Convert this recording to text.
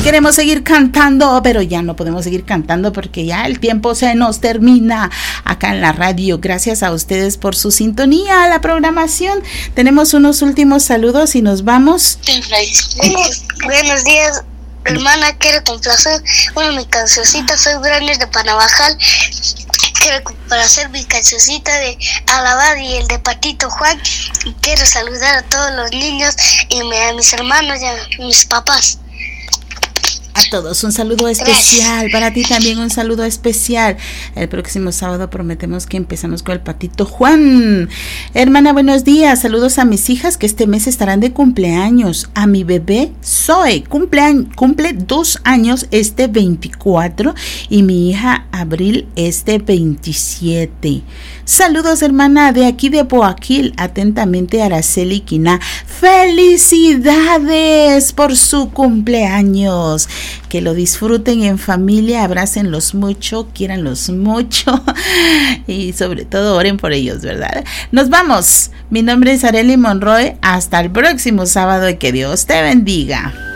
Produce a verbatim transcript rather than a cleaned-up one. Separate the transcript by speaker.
Speaker 1: queremos seguir cantando, pero ya no podemos seguir cantando porque ya el tiempo se nos termina acá en la radio. Gracias a ustedes por su sintonía a la programación. Tenemos unos últimos saludos y nos vamos.
Speaker 2: Buenos, buenos días, hermana. Quiero complacer una de mis cancioncitas. Soy Branes de Panabajal. Quiero complacer mi cancioncita de Alabar y el de Patito Juan. Y quiero saludar a todos los niños y a mis hermanos y a mis papás.
Speaker 1: A todos un saludo especial. Gracias. Para ti también un saludo especial. El próximo sábado prometemos que empezamos con el Patito Juan. Hermana, buenos días. Saludos a mis hijas que este mes estarán de cumpleaños. A mi bebé Zoe, cumple, cumple dos años este veinticuatro y mi hija Abril este veintisiete. Saludos, hermana, de aquí de Boaquil. Atentamente, Araceli Quina. ¡Felicidades por su cumpleaños! Que lo disfruten en familia, abrácenlos mucho, quiéranlos mucho y sobre todo oren por ellos, ¿verdad? Nos vamos. Mi nombre es Arely Monroy. Hasta el próximo sábado y que Dios te bendiga.